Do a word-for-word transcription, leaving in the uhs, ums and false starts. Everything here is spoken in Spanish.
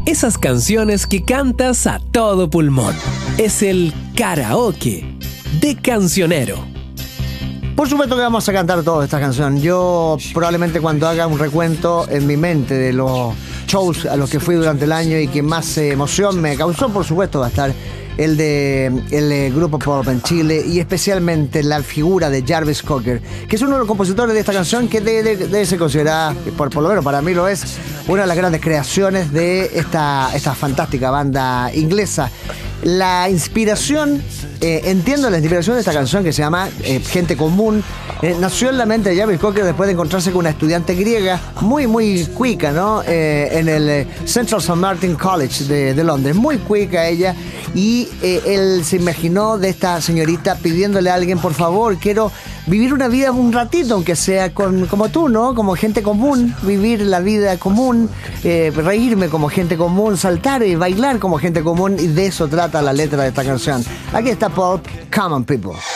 Esas canciones que cantas a todo pulmón. Es el karaoke de Cancionero. Por supuesto que vamos a cantar toda esta canción. Yo probablemente cuando haga un recuento en mi mente de los shows a los que fui durante el año y que más eh, emoción me causó, por supuesto va a estar el de el eh, grupo pop en Chile y especialmente la figura de Jarvis Cocker, que es uno de los compositores de esta canción que debe, debe ser considerada, por, por lo menos para mí lo es, una de las grandes creaciones de esta, esta fantástica banda inglesa. La inspiración, eh, entiendo la inspiración de esta canción que se llama eh, Gente Común, eh, nació en la mente de Jarvis Cocker después de encontrarse con una estudiante griega muy, muy cuica, ¿no? Eh, en el eh, Central Saint Martin College de, de Londres, muy cuica ella, y eh, él se imaginó de esta señorita pidiéndole a alguien, por favor, quiero vivir una vida un ratito, aunque sea con, como tú, ¿no? Como gente común, vivir la vida común, eh, reírme como gente común, saltar y bailar como gente común, y de eso trata la letra de esta canción. Aquí está Pulp, Common People.